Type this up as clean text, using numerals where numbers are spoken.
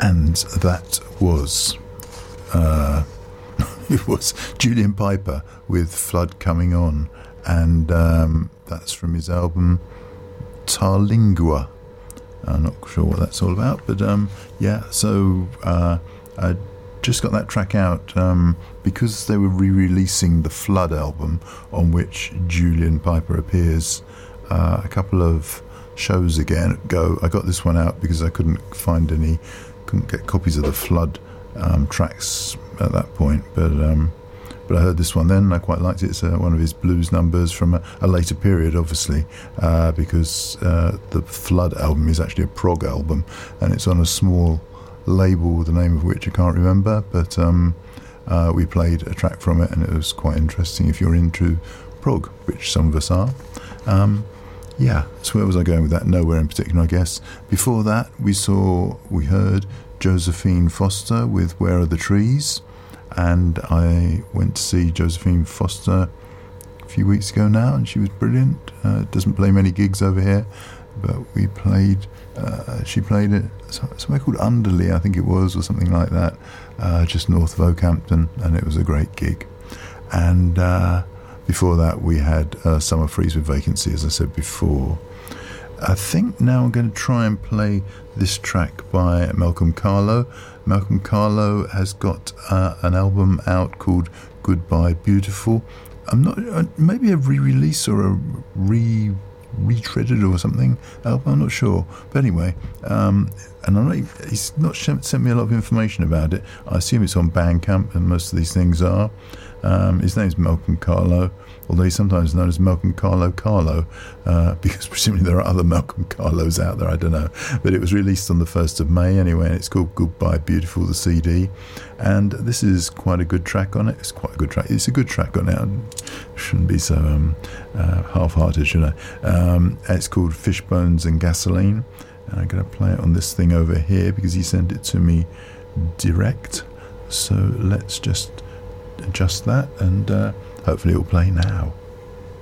And that was it was Julian Piper with Flood Coming On, and that's from his album Tarlingua. I'm not sure what that's all about, but so I just got that track out because they were re-releasing the Flood album, on which Julian Piper appears a couple of shows ago. I got this one out because I couldn't get copies of the Flood tracks at that point, but I heard this one then and I quite liked it. It's one of his blues numbers from a later period, obviously, because the Flood album is actually a prog album, and it's on a small label, the name of which I can't remember, but we played a track from it and it was quite interesting if you're into prog, which some of us are. So where was I going with that? Nowhere in particular, I guess. Before that, we heard Josephine Foster with Where Are the Trees, and I went to see Josephine Foster a few weeks ago now, and she was brilliant. Doesn't play many gigs over here, but she played it somewhere called Underley, I think it was, or something like that, just north of Oakhampton, and it was a great gig. And before that we had Summer Freeze with Vacancy, as I said before. I think now I'm going to try and play this track by Malcolm Carlo. Malcolm Carlo has got an album out called Goodbye Beautiful. I'm not, maybe a re-release or a retreaded or something album, I'm not sure, but anyway, and he's not sent me a lot of information about it. I assume it's on Bandcamp, and most of these things are. His name's Malcolm Carlo, although he's sometimes known as Malcolm Carlo, because presumably there are other Malcolm Carlos out there, I don't know. But it was released on the 1st of May anyway, and it's called Goodbye Beautiful, the CD. And this is quite a good track on it. It's quite a good track. It's a good track on it. Shouldn't be so half-hearted, should I? It's called Fishbones and Gasoline. And I'm going to play it on this thing over here because he sent it to me direct. So let's just adjust that, and hopefully it'll play now.